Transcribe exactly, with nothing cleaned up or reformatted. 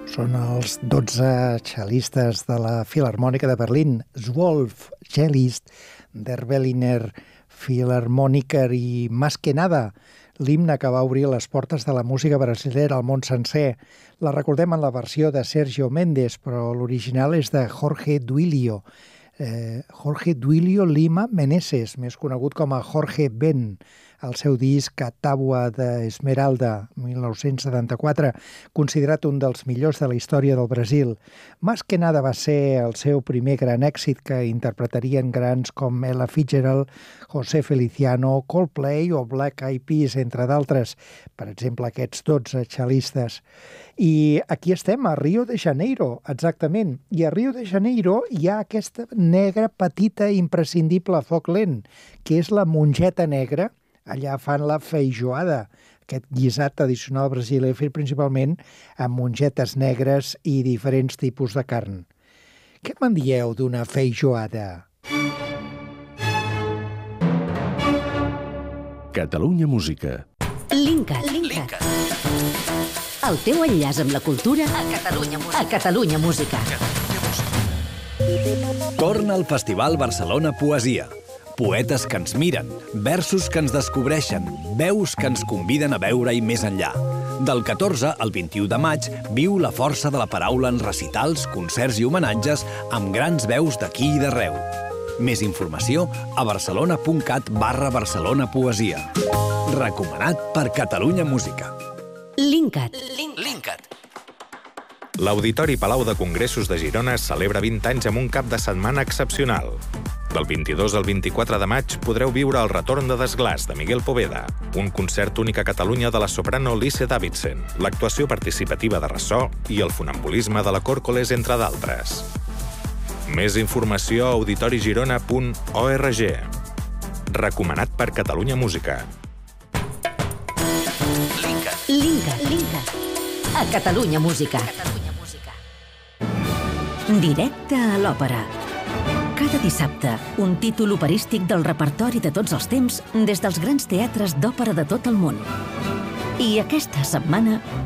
Són els dotze cel·listes de la Filharmònica de Berlín, zwölf Cellist der Berliner Philharmoniker i Más que nada, l'himne que va obrir les portes de la música brasilera al món sencer. La recordem en la versió de Sergio Méndez, però l'original és de Jorge Duilio. Eh, Jorge Duilio Lima Meneses, més conegut com a Jorge Ben, el seu disc A Tábua de Esmeralda, mil nou-cents setanta-quatre, considerat un dels millors de la història del Brasil. Más que nada va ser el seu primer gran èxit que interpretarien grans com Ella Fitzgerald, José Feliciano, Coldplay o Black Eyed Peas, entre d'altres. Per exemple, aquests dotze cel·listes. I aquí estem, a Rio de Janeiro, exactament. I a Rio de Janeiro hi ha aquesta negra petita imprescindible a foc lent, que és la mongeta negra. Allà fan la feijoada, aquest guisat tradicional brasiler fet principalment amb mongetes negres i diferents tipus de carn. Què me'n dieu d'una feijoada? Catalunya Música. Linkat. Linkat. El teu enllaç amb la cultura a Catalunya Música. A Catalunya Música. Torna al Festival Barcelona Poesia. Poetes que ens miren, versos que ens descobreixen, veus que ens conviden a veure-hi més enllà. Del catorze al vint-i-u de maig viu la força de la paraula en recitals, concerts i homenatges amb grans veus d'aquí i d'arreu. Més informació a barcelona.cat barra Barcelona Poesia. Recomanat per Catalunya Música. Linkat. Linkat. L'Auditori Palau de Congressos de Girona celebra vint anys amb un cap de setmana excepcional. Del vint-i-dos al vint-i-quatre de maig podreu viure el retorn de Desglaç de Miguel Poveda, un concert únic a Catalunya de la soprano Lise Davidsen, l'actuació participativa de ressò i el funambulisme de la Còrcoles, entre d'altres. Més informació a auditorigirona punt org. Recomanat per Catalunya Música. Linkat. Linkat. Linkat. A Catalunya Música. Directe a l'òpera. Cada dissabte, un títol operístic del repertori de tots els temps des dels grans teatres d'òpera de tot el món. I aquesta setmana,